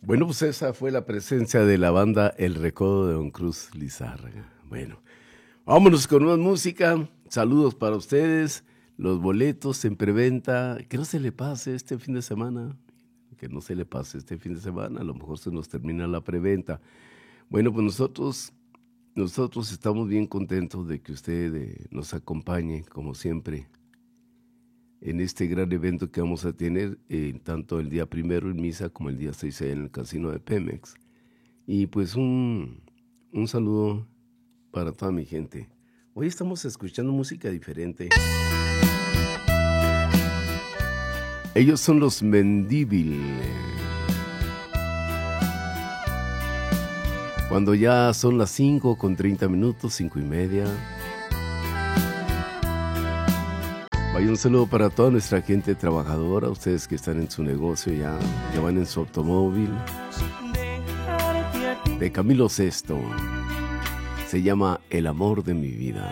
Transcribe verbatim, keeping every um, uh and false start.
Bueno, pues esa fue la presencia de la banda El Recodo de Don Cruz Lizárraga. Bueno, vámonos con más música. Saludos para ustedes. Los boletos en preventa. Que no se le pase este fin de semana. Que no se le pase este fin de semana. A lo mejor se nos termina la preventa. Bueno, pues nosotros, nosotros estamos bien contentos de que usted eh, nos acompañe, como siempre, en este gran evento que vamos a tener, eh, tanto el día primero en misa como el día seis en el casino de Pemex. Y pues un, un saludo para toda mi gente. Hoy estamos escuchando música diferente. Ellos son los Mendívil. Cuando ya son las cinco con treinta minutos, cinco y media. Vaya un saludo para toda nuestra gente trabajadora, ustedes que están en su negocio ya, que van en su automóvil. De Camilo Sesto. Se llama El amor de mi vida.